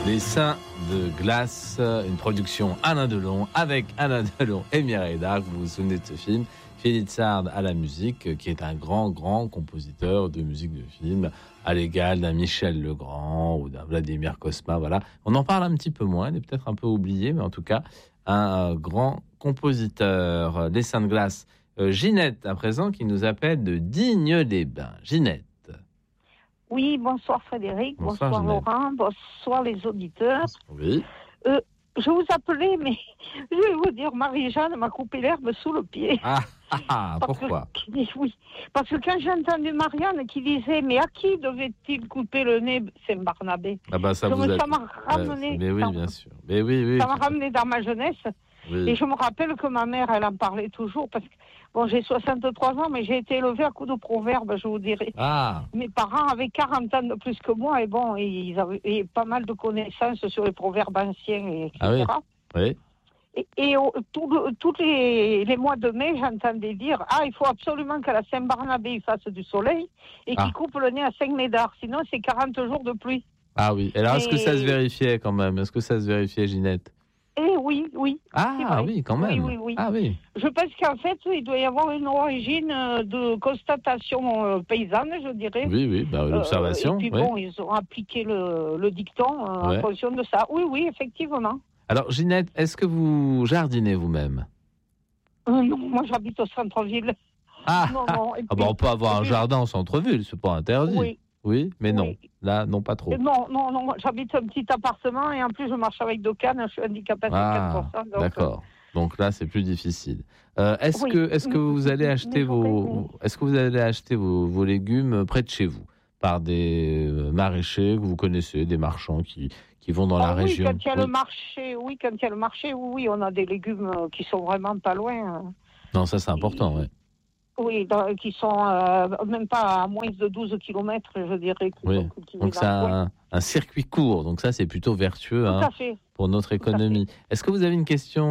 Les Seins de glace, une production Alain Delon avec Alain Delon et Mireille Darc. Vous vous souvenez de ce film? Philippe Sard à la musique, qui est un grand compositeur de musique de film, à l'égal d'un Michel Legrand ou d'un Vladimir Cosma. Voilà. On en parle un petit peu moins, il est peut-être un peu oublié, mais en tout cas, un grand compositeur. Les Seins de glace. Ginette, à présent, qui nous appelle de Digne-les-Bains. Ginette. Oui, bonsoir Frédéric, bonsoir Ginette. Laurent, bonsoir les auditeurs. Oui. Je vous appelais, mais je vais vous dire, Marie-Jeanne m'a coupé l'herbe sous le pied. Pourquoi? Oui, parce que quand j'ai entendu Marianne qui disait, mais à qui devait-il couper le nez, Saint-Barnabé? Ça m'a ramené. Mais oui, bien sûr. Mais oui. Ça m'a ramené dans ma jeunesse. Oui. Et je me rappelle que ma mère, elle en parlait toujours, parce que, bon, j'ai 63 ans, mais j'ai été élevée à coups de proverbes, je vous dirais. Mes parents avaient 40 ans de plus que moi, et bon, ils avaient pas mal de connaissances sur les proverbes anciens, etc. Oui. Et tous les mois de mai, j'entendais dire, il faut absolument qu'à la Saint-Barnabé, il fasse du soleil, et qu'il coupe le nez à Saint-Médard, sinon c'est 40 jours de pluie. Ah oui. Alors, est-ce que ça se vérifiait quand même? Est-ce que ça se vérifiait, Ginette? Oui. Oui, quand même. Oui. Ah oui. Je pense qu'en fait, il doit y avoir une origine de constatation paysanne, je dirais. Oui, l'observation. Et puis bon, ils ont appliqué le dicton en fonction de ça. Oui, effectivement. Alors, Ginette, est-ce que vous jardinez vous-même? Non, moi j'habite au centre-ville. Non. On peut avoir un jardin au centre-ville, c'est pas interdit. Oui, mais non. Là, non, pas trop. Non, j'habite un petit appartement et en plus je marche avec deux cannes, je suis handicapée à 4%. Donc, d'accord. Donc là, c'est plus difficile. Est-ce que vous allez acheter vos légumes près de chez vous par des maraîchers que vous connaissez, des marchands qui vont dans la région? Quand il y a le marché, on a des légumes qui sont vraiment pas loin. Non, ça c'est important, oui. Oui, qui sont même pas à moins de 12 km, je dirais. Donc c'est un circuit court, donc ça c'est plutôt vertueux pour notre économie. Est-ce que vous avez une question